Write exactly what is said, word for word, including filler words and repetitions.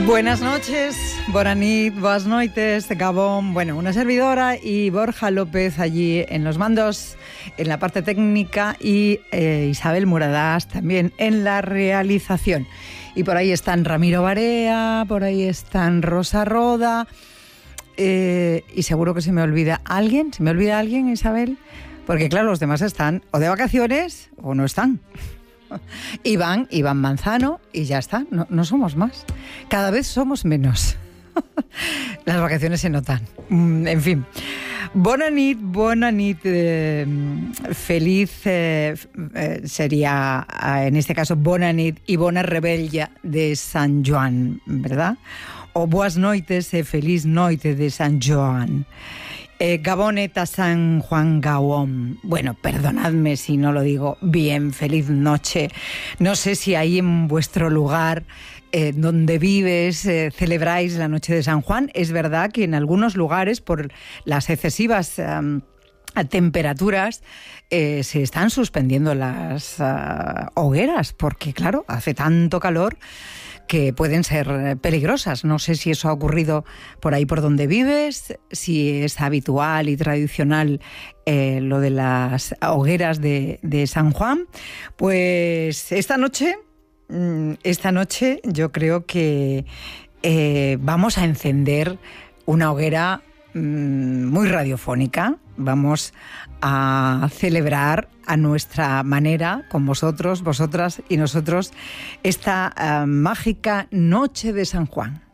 Buenas noches, Boranit, boas noites, Gabón. Bueno, una servidora y Borja López allí en los mandos, en la parte técnica, y eh, Isabel Muradás también en la realización. Y por ahí están Ramiro Barea, por ahí están Rosa Roda, eh, y seguro que se me olvida alguien. ¿Se me olvida alguien, Isabel? Porque claro, los demás están o de vacaciones o no están. Iván, Iván Manzano, y ya está, no, no somos más. Cada vez somos menos. Las vacaciones se notan. En fin. Bona nit, bona nit. Eh, feliz eh, eh, sería, en este caso, bona nit y bona rebella de San Joan, ¿verdad? O boas noites e feliz noite de San Joan. Eh, Gabón eta San Juan Gabón. Bueno, perdonadme si no lo digo bien, feliz noche. No sé si ahí en vuestro lugar eh, donde vives eh, celebráis la noche de San Juan. Es verdad que en algunos lugares, por las excesivas um, temperaturas, eh, se están suspendiendo las uh, hogueras, porque claro, hace tanto calor que pueden ser peligrosas. No sé si eso ha ocurrido por ahí por donde vives, si es habitual y tradicional eh, lo de las hogueras de, de San Juan. Pues esta noche, esta noche yo creo que eh, vamos a encender una hoguera mmm, muy radiofónica. Vamos a celebrar a nuestra manera, con vosotros, vosotras y nosotros, esta uh, mágica noche de San Juan.